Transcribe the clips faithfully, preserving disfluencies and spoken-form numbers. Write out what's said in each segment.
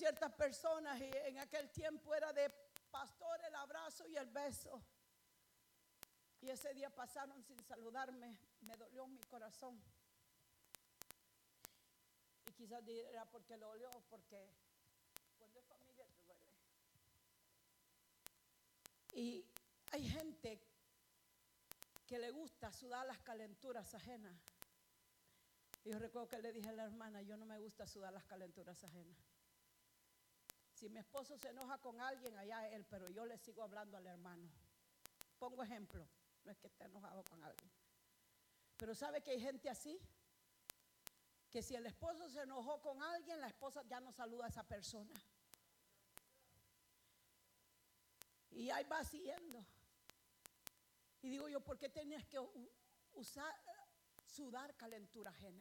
ciertas personas y en aquel tiempo era de pastor el abrazo y el beso. Y ese día pasaron sin saludarme, me dolió mi corazón. Y quizás era porque lo dolió, porque cuando es familia te duele. Y hay gente que le gusta sudar las calenturas ajenas. Y yo recuerdo que le dije a la hermana, yo no me gusta sudar las calenturas ajenas. Si mi esposo se enoja con alguien, allá él, pero yo le sigo hablando al hermano. Pongo ejemplo, no es que esté enojado con alguien. Pero ¿sabe que hay gente así? Que si el esposo se enojó con alguien, la esposa ya no saluda a esa persona. Y ahí va siguiendo. Y digo yo, ¿por qué tenías que usar, sudar calentura ajena?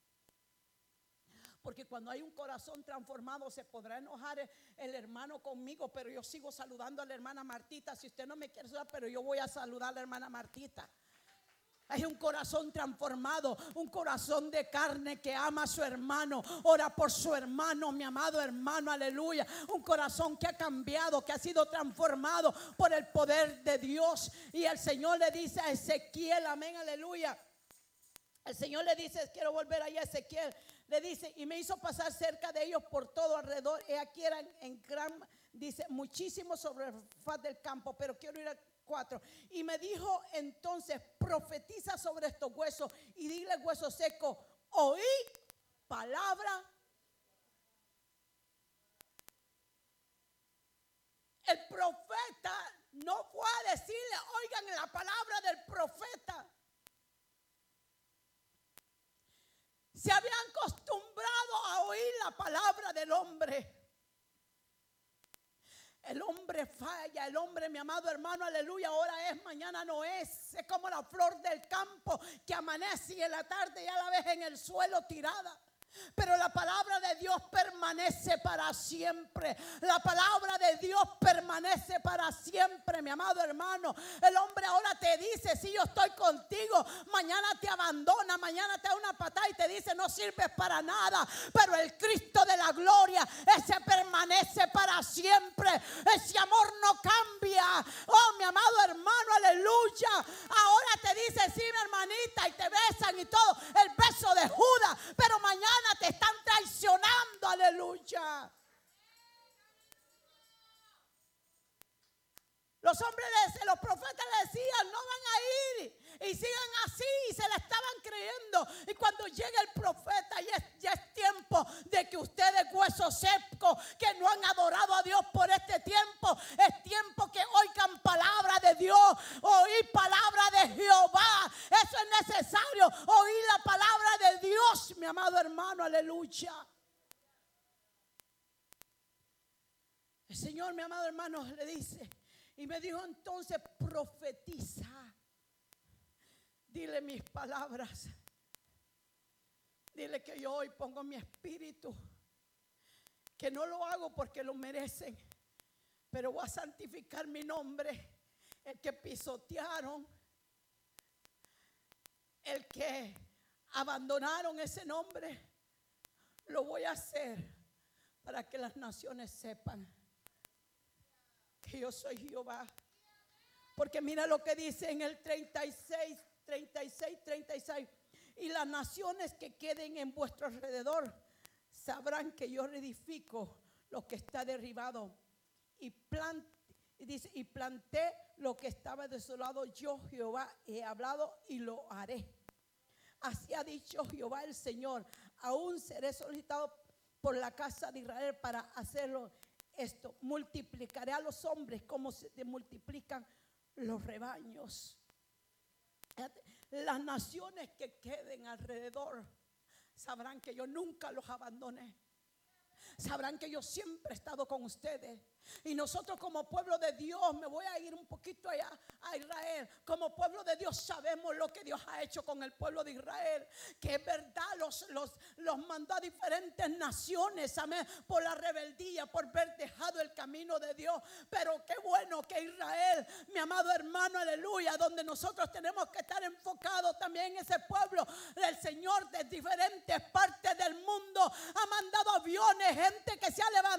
Porque cuando hay un corazón transformado se podrá enojar el, el hermano conmigo, pero yo sigo saludando a la hermana Martita. Si usted no me quiere saludar, pero yo voy a saludar a la hermana Martita. Hay un corazón transformado, un corazón de carne que ama a su hermano, ora por su hermano, mi amado hermano, aleluya. Un corazón que ha cambiado, que ha sido transformado por el poder de Dios. Y el Señor le dice a Ezequiel, amén, aleluya. El Señor le dice, quiero volver allá a Ezequiel. Le dice, y me hizo pasar cerca de ellos por todo alrededor. Y aquí eran en gran, dice, muchísimo sobre el faz del campo, pero quiero ir a cuatro. Y me dijo entonces, profetiza sobre estos huesos y dile, hueso seco, oí palabra. El profeta no fue a decirle, oigan la palabra del profeta. Se habían acostumbrado a oír la palabra del hombre. El hombre falla, el hombre, mi amado hermano, aleluya, ahora es, mañana no es. Es como la flor del campo que amanece y en la tarde ya la ves en el suelo tirada. Pero la palabra de Dios permanece para siempre. La palabra de Dios permanece para siempre, mi amado hermano. El hombre ahora te dice, si yo estoy contigo, mañana te abandona, mañana te da una patada y te dice, no sirves para nada. Pero el Cristo de la gloria, ese permanece para siempre. Ese amor no cambia. Oh, mi amado hermano, aleluya. Ahora te dice, sí, mi hermanita, y te besan y todo, el beso de Judas. Pero mañana te están traicionando, aleluya. Los hombres, los profetas le decían, no van a ir. Y sigan así y se la estaban creyendo. Y cuando llega el profeta, ya es, ya es tiempo de que ustedes, huesos secos, que no han adorado a Dios por este tiempo, es tiempo que oigan palabra de Dios, oír palabra de Jehová. Eso es necesario, oír la palabra de Dios, mi amado hermano, aleluya. El Señor, mi amado hermano, le dice, y me dijo entonces, profetiza. Dile mis palabras. Dile que yo hoy pongo mi espíritu. Que no lo hago porque lo merecen, pero voy a santificar mi nombre. El que pisotearon, el que abandonaron ese nombre, lo voy a hacer para que las naciones sepan que yo soy Jehová. Porque mira lo que dice en el treinta y seis, treinta y seis, treinta y seis. Y las naciones que queden en vuestro alrededor sabrán que yo reedifico lo que está derribado y planté, y dice, y planté lo que estaba desolado. Yo Jehová he hablado y lo haré. Así ha dicho Jehová el Señor. Aún seré solicitado por la casa de Israel para hacerlo esto. Multiplicaré a los hombres como se multiplican los rebaños. Las naciones que queden alrededor sabrán que yo nunca los abandoné. Sabrán que yo siempre he estado con ustedes. Y nosotros como pueblo de Dios, me voy a ir un poquito allá a Israel. Como pueblo de Dios sabemos lo que Dios ha hecho con el pueblo de Israel. Que es verdad, los, los, los mandó a diferentes naciones, amén, por la rebeldía, por haber dejado el camino de Dios. Pero qué bueno que Israel, mi amado hermano, aleluya, donde nosotros tenemos que estar enfocados también en ese pueblo. El Señor de diferentes partes del mundo ha mandado aviones, gente que se ha levantado